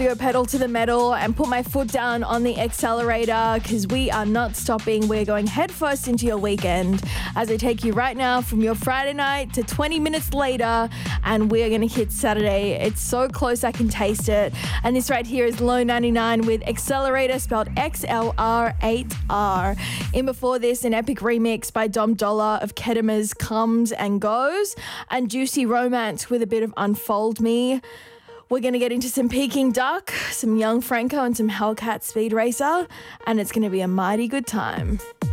Go pedal to the metal and put my foot down on the accelerator because we are not stopping. We're going headfirst into your weekend as I take you right now from your Friday night to 20 minutes later, and we're going to hit Saturday. It's so close I can taste it. And this right here is Low 99 with Accelerator, spelled XLR8R. In before this, an epic remix by Dom Dollar of Kedema's Comes and Goes, and Juicy Romance with a bit of Unfold Me. We're going to get into some Peking Duck, some Young Franco and some Hellcat Speed Racer, and it's going to be a mighty good time.